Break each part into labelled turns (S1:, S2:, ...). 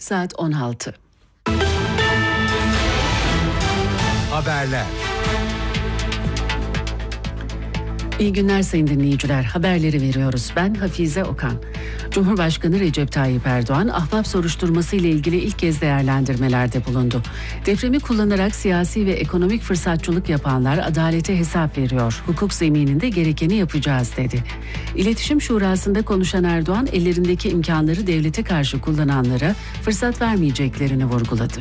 S1: Saat 16.
S2: Haberler.
S1: İyi günler sayın dinleyiciler. Haberleri veriyoruz. Ben Hafize Okan. Cumhurbaşkanı Recep Tayyip Erdoğan, Ahbap soruşturması ile ilgili ilk kez değerlendirmelerde bulundu. Depremi kullanarak siyasi ve ekonomik fırsatçılık yapanlar adalete hesap veriyor. Hukuk zemininde gerekeni yapacağız dedi. İletişim Şurası'nda konuşan Erdoğan, ellerindeki imkanları devlete karşı kullananlara fırsat vermeyeceklerini vurguladı.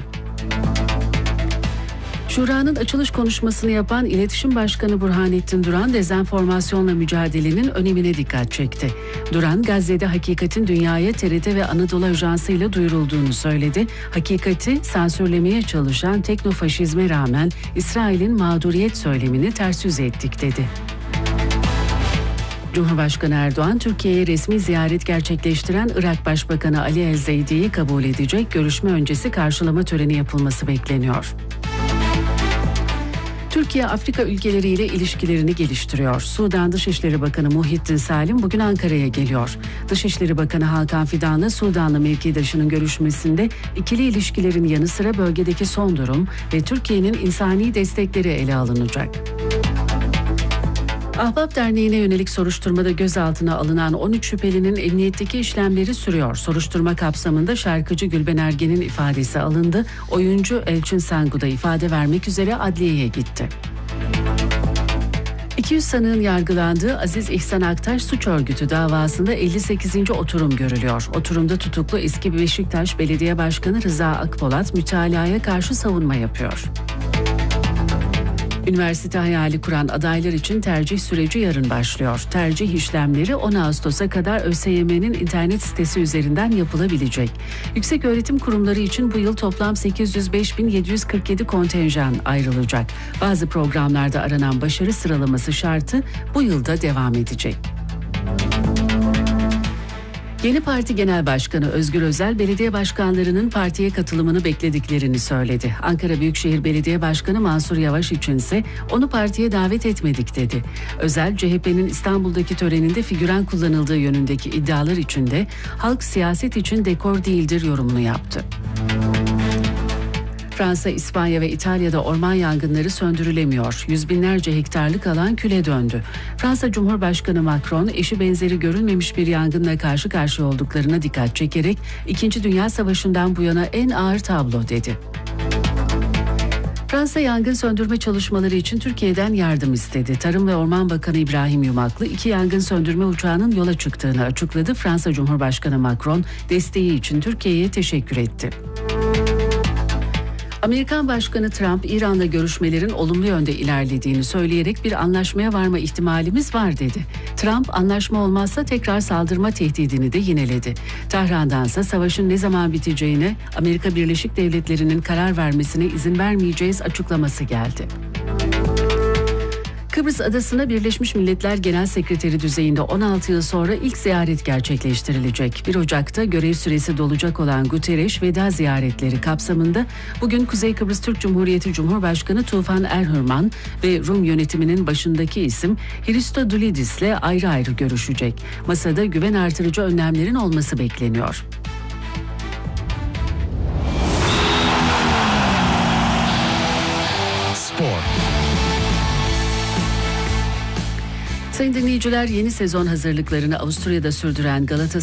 S1: Şura'nın açılış konuşmasını yapan İletişim Başkanı Burhanettin Duran, dezenformasyonla mücadelenin önemine dikkat çekti. Duran, Gazze'de hakikatin dünyaya TRT ve Anadolu Ajansı ile duyurulduğunu söyledi. Hakikati sansürlemeye çalışan teknofaşizme rağmen İsrail'in mağduriyet söylemini ters yüz ettik dedi. Cumhurbaşkanı Erdoğan, Türkiye'ye resmi ziyaret gerçekleştiren Irak Başbakanı Ali El-Zeydi'yi kabul edecek, görüşme öncesi karşılama töreni yapılması bekleniyor. Türkiye, Afrika ülkeleriyle ilişkilerini geliştiriyor. Sudan Dışişleri Bakanı Muhittin Salim bugün Ankara'ya geliyor. Dışişleri Bakanı Hakan Fidan'la Sudanlı mevkidaşının görüşmesinde ikili ilişkilerin yanı sıra bölgedeki son durum ve Türkiye'nin insani destekleri ele alınacak. Ahbap Derneği'ne yönelik soruşturmada gözaltına alınan 13 şüphelinin emniyetteki işlemleri sürüyor. Soruşturma kapsamında şarkıcı Gülben Ergen'in ifadesi alındı. Oyuncu Elçin Sangu da ifade vermek üzere adliyeye gitti. 200 sanığın yargılandığı Aziz İhsan Aktaş suç örgütü davasında 58. oturum görülüyor. Oturumda tutuklu eski Beşiktaş Belediye Başkanı Rıza Akpolat mütalaya karşı savunma yapıyor. Üniversite hayali kuran adaylar için tercih süreci yarın başlıyor. Tercih işlemleri 10 Ağustos'a kadar ÖSYM'nin internet sitesi üzerinden yapılabilecek. Yükseköğretim kurumları için bu yıl toplam 805.747 kontenjan ayrılacak. Bazı programlarda aranan başarı sıralaması şartı bu yılda devam edecek. Yeni Parti Genel Başkanı Özgür Özel, belediye başkanlarının partiye katılımını beklediklerini söyledi. Ankara Büyükşehir Belediye Başkanı Mansur Yavaş içinse onu partiye davet etmedik dedi. Özel, CHP'nin İstanbul'daki töreninde figüran kullanıldığı yönündeki iddialar içinde halk siyaset için dekor değildir yorumunu yaptı. Fransa, İspanya ve İtalya'da orman yangınları söndürülemiyor. Yüz binlerce hektarlık alan küle döndü. Fransa Cumhurbaşkanı Macron, eşi benzeri görülmemiş bir yangınla karşı karşıya olduklarına dikkat çekerek, İkinci Dünya Savaşı'ndan bu yana en ağır tablo dedi. Fransa yangın söndürme çalışmaları için Türkiye'den yardım istedi. Tarım ve Orman Bakanı İbrahim Yumaklı, 2 yangın söndürme uçağının yola çıktığını açıkladı. Fransa Cumhurbaşkanı Macron, desteği için Türkiye'ye teşekkür etti. Amerikan Başkanı Trump, İran'la görüşmelerin olumlu yönde ilerlediğini söyleyerek bir anlaşmaya varma ihtimalimiz var dedi. Trump, anlaşma olmazsa tekrar saldırma tehdidini de yineledi. Tahran'dansa savaşın ne zaman biteceğine Amerika Birleşik Devletleri'nin karar vermesine izin vermeyeceğiz açıklaması geldi. Kıbrıs Adası'na Birleşmiş Milletler Genel Sekreteri düzeyinde 16 yıl sonra ilk ziyaret gerçekleştirilecek. 1 Ocak'ta görev süresi dolacak olan Guterres veda ziyaretleri kapsamında bugün Kuzey Kıbrıs Türk Cumhuriyeti Cumhurbaşkanı Tufan Erhürman ve Rum yönetiminin başındaki isim Christodoulidis'le ayrı ayrı görüşecek. Masada güven artırıcı önlemlerin olması bekleniyor.
S2: Spor.
S1: Sayın dinleyiciler, yeni sezon hazırlıklarını Avusturya'da sürdüren Galatasaray